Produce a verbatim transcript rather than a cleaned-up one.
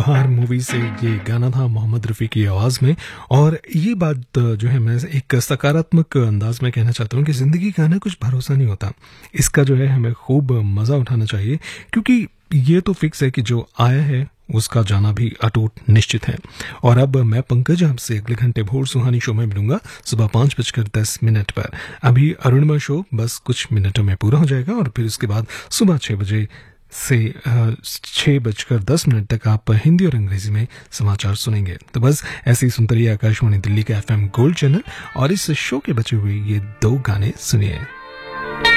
बहार मूवी से ये गाना था मोहम्मद रफ़ी की आवाज़ में। और ये बात जो है मैं एक सकारात्मक अंदाज में कहना चाहता हूँ कि ज़िंदगी का ना कुछ भरोसा नहीं होता। इसका जो है हमें खूब मज़ा उठाना चाहिए, क्योंकि ये तो फिक्स है कि जो आया है उसका जाना भी अटूट निश्चित है। और अब मैं पंकज आपसे अगले घंटे भोर सुहानी शो में मिलूंगा सुबह पाँच बजकर दस मिनट पर। अभी अरुणिमा शो बस कुछ मिनटों में पूरा हो जाएगा और फिर उसके बाद सुबह छः बजे से छः बजकर दस मिनट तक आप हिंदी और अंग्रेजी में समाचार सुनेंगे। तो बस ऐसे ही सुनते रहिए आकाशवाणी दिल्ली का एफ एम गोल्ड चैनल और इस शो के बचे हुए ये दो गाने सुनिए।